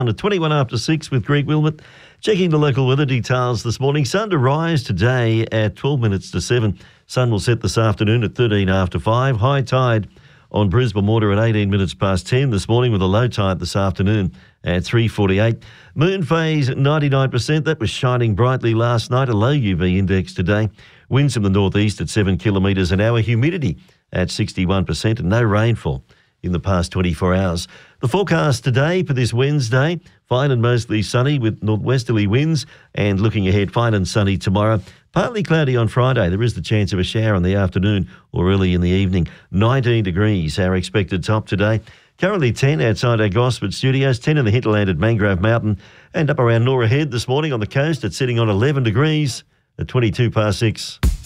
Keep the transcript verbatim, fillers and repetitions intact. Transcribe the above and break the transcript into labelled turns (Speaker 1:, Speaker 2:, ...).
Speaker 1: At twenty-one after six with Greg Wilmot. Checking the local weather details this morning. Sun to rise today at twelve minutes to seven. Sun will set this afternoon at thirteen after five. High tide on Brisbane Water at eighteen minutes past ten this morning, with a low tide this afternoon at three forty-eight. Moon phase ninety-nine percent. That was shining brightly last night. A low U V index today. Winds from the northeast at seven kilometres an hour. Humidity at sixty-one percent and no rainfall in the past twenty-four hours. The forecast today for this Wednesday, fine and mostly sunny with northwesterly winds, and looking ahead, fine and sunny tomorrow. Partly cloudy on Friday. There is the chance of a shower in the afternoon or early in the evening. nineteen degrees, our expected top today. Currently ten outside our Gosford studios, ten in the hinterland at Mangrove Mountain, and up around Norah Head this morning on the coast. It's sitting on eleven degrees at twenty-two past six.